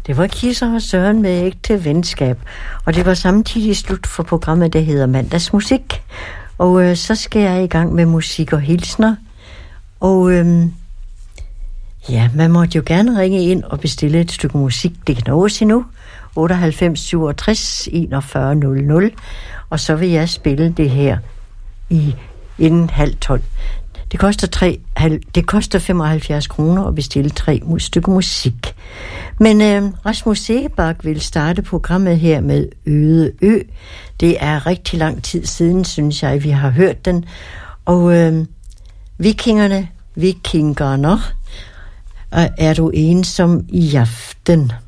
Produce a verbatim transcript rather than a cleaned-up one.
Det var Kisser og Søren med ægte venskab. Og det var samtidig slut for programmet, der hedder Mandagsmusik. Og øh, så skal jeg i gang med musik og hilsner. Og øh, ja, man måtte jo gerne ringe ind og bestille et stykke musik. Det kan nås endnu. otteoghalvfems syvogtres enogfyrre nul nul. Og så vil jeg spille det her i inden halv tolv. Det koster, tre, det koster femoghalvfjerds kroner at bestille tre stykker musik. Men øh, Rasmus Segebak vil starte programmet her med Øde Ø. Det er rigtig lang tid siden, synes jeg, vi har hørt den. Og øh, vikingerne, vikingerne, er du ensom i aften?